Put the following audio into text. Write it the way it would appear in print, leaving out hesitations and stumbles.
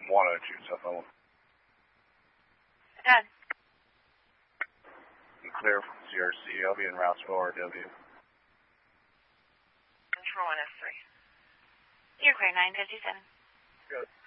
102, cell phone. Done. And clear from CRC. I'll be en route to ORW. Control 1S3. You're clear, 957. Good.